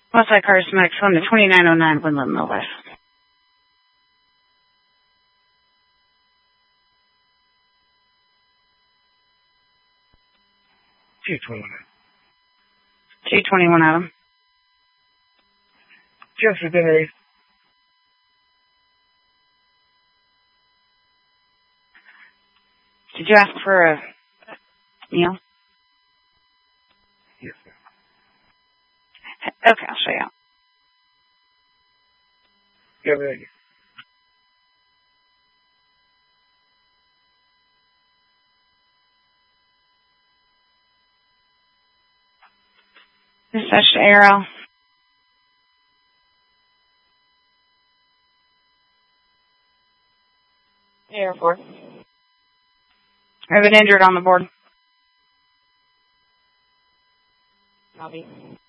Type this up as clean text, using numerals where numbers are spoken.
Westside Cars Max 1 to 2909 Woodland Mill West. 221 Adam. Just for dinner. Did you ask for a meal? Yes, ma'am. Okay, I'll show you out. Yeah, thank you. Dispatch to Arrow. Air Force. I have an injured on the board. Copy.